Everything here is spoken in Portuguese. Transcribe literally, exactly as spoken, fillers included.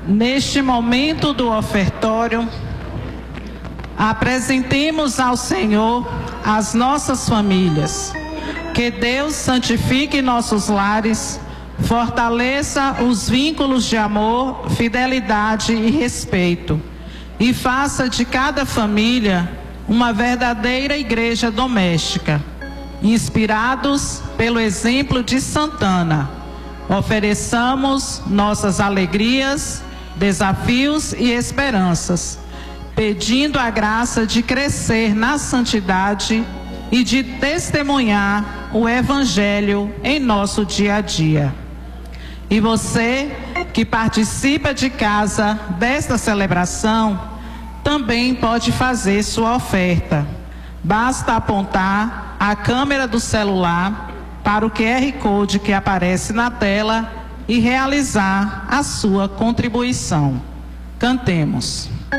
Neste momento do ofertório, apresentemos ao Senhor as nossas famílias. Que Deus santifique nossos lares, fortaleça os vínculos de amor, fidelidade e respeito, e faça de cada família uma verdadeira igreja doméstica. Inspirados pelo exemplo de Santana, ofereçamos nossas alegrias, desafios e esperanças, pedindo a graça de crescer na santidade e de testemunhar o Evangelho em nosso dia a dia. E você que participa de casa desta celebração, também pode fazer sua oferta. Basta apontar a câmera do celular para o Q R Code que aparece na tela e realizar a sua contribuição. Cantemos.